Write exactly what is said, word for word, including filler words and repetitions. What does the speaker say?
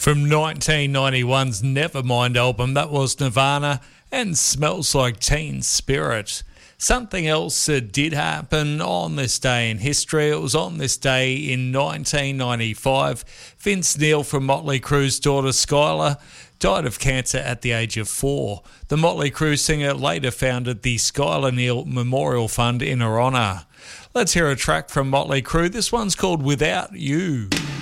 From nineteen ninety-one's Nevermind album, that was Nirvana and Smells Like Teen Spirit. Something else that did happen on this day in history. It was on this day in nineteen ninety-five. Vince Neil from Motley Crue's daughter Skylar died of cancer at the age of four. The Motley Crue singer later founded the Skylar Neil Memorial Fund in her honour. Let's hear a track from Motley Crue. This one's called Without You.